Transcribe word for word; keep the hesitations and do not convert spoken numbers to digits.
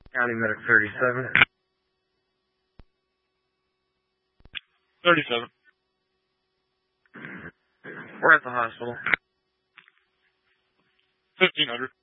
County Medic thirty-seven. thirty-seven. We're at the hospital. fifteen hundred.